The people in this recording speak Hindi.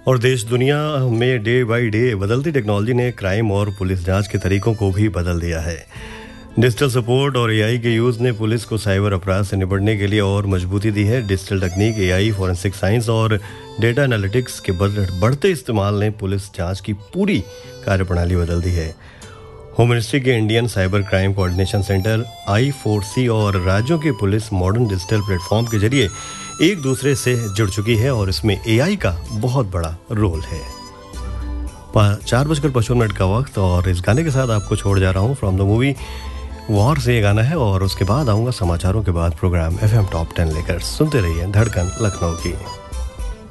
और देश दुनिया में डे बाय डे बदलती टेक्नोलॉजी ने क्राइम और पुलिस जांच के तरीकों को भी बदल दिया है। डिजिटल सपोर्ट और एआई के यूज़ ने पुलिस को साइबर अपराध से निपटने के लिए और मजबूती दी है। डिजिटल तकनीक, एआई, फोरेंसिक साइंस और डेटा एनालिटिक्स के बढ़ते इस्तेमाल ने पुलिस जांच की पूरी कार्यप्रणाली बदल दी है। होम मिनिस्ट्री के Indian cyber crime coordination centre I4C और राज्यों के पुलिस मॉडर्न डिजिटल प्लेटफॉर्म के जरिए एक दूसरे से जुड़ चुकी है और इसमें एआई का बहुत बड़ा रोल है। 4:55 का वक्त और इस गाने के साथ आपको छोड़ जा रहा हूँ फ्रॉम द मूवी वॉर से ये गाना है और उसके बाद आऊँगा समाचारों के बाद प्रोग्राम FM टॉप 10 लेकर। सुनते रहिए धड़कन लखनऊ की।